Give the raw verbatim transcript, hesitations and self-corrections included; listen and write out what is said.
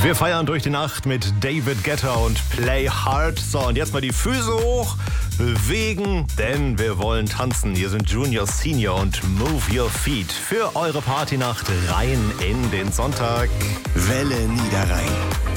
Wir feiern durch die Nacht mit David Guetta und Play Hard. So, und jetzt mal die Füße hoch, bewegen, denn wir wollen tanzen. Hier sind Junior, Senior und Move Your Feet für eure Partynacht rein in den Sonntag. Welle Niederrhein.